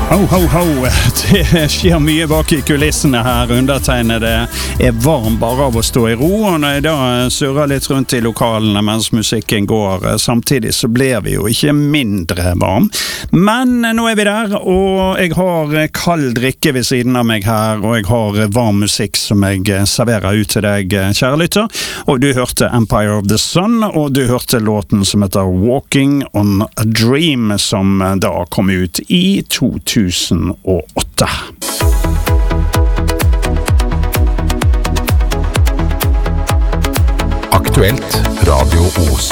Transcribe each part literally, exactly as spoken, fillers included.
Ho, ho, ho. Det skjer mye bak i kulissene her. Undertegnede er varm bare av å stå i ro, og når jeg da surrer litt rundt i lokalene mens musikken går, samtidig så blir vi jo ikke mindre varm. Men nå er vi der, og jeg har kald drikke ved siden av meg her, og jeg har varm musikk som jeg serverer ut til deg, kjære lytter. Og du hørte Empire of the Sun, og du hørte låten som heter Walking on a Dream, som da kom ut i to tusen og åtte. Aktuelt Radio Os.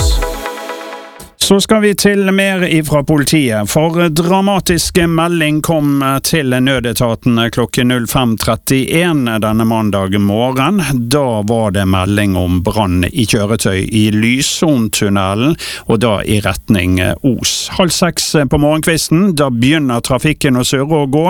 Så skal vi til mer ifra politiet, for dramatisk melding kom til nødetaten klokken fem trettien denne mandag morgen. Da var det melding om brann i kjøretøy i Lysontunnelen, og da i retning Os. Halv seks på morgenkvisten, da begynner trafikken å surre og gå,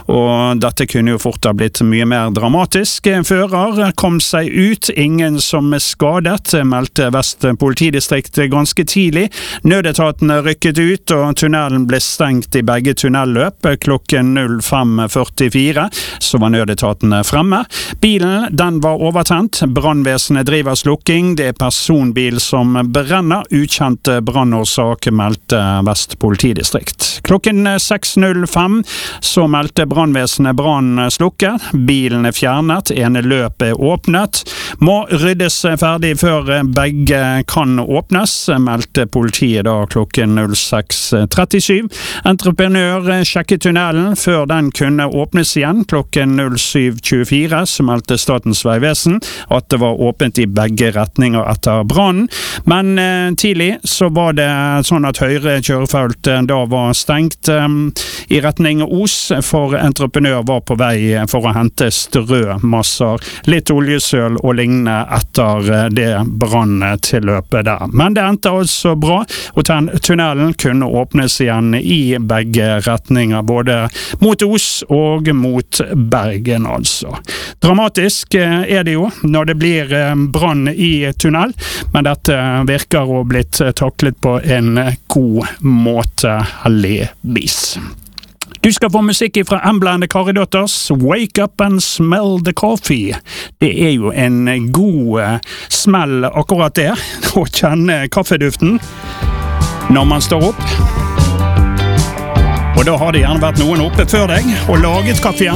og dette kunne jo fort ha blitt mye mer dramatisk. Fører kom seg ut, ingen som er skadet, meldte Vest politidistrikt ganske tidlig. Nødetatene rykket ut, og tunnelen ble stengt i begge tunnelløp. Klokken fem førtifire så var nødetatene fremme. Bilen, den var overtent. Brannvesenet driver slukking. Det er personbil som brenner. Ukjent brannårsak, meldte Vest politidistrikt. Klokken seks null fem så meldte brannvesenet brann slukket. Bilen er fjernet. Ene løp er åpnet. Må ryddes ferdig før begge kan åpnes, meldte politiet da klokken seks trettisju. Entreprenør sjekket tunnelen før den kunne åpnes igjen klokken syv tjuefire, som meldte Statens vegvesen at det var åpent i begge retninger etter brannen. Men eh, tidlig så var det sånn at høyre kjørefelt da var stengt eh, i retning Os, for entreprenør var på vei for å hente strømasser, litt oljesøl og lignende etter det branntilløpet der. Men det endte altså bra, og tunnelen kunne åpnes igjen i begge retninger, både mot Os og mot Bergen altså. Dramatisk er det jo når det blir brann i tunnel, men dette virker å ha blitt taklet på en god måte, heldigvis. Du skal få musikk fra Embla and the Corridors, Wake Up and Smell the Coffee. Det er jo en god smell akkurat det, å kjenne kaffeduften når man står opp. Og da har det gjerne vært noen oppe før deg og laget kaffen.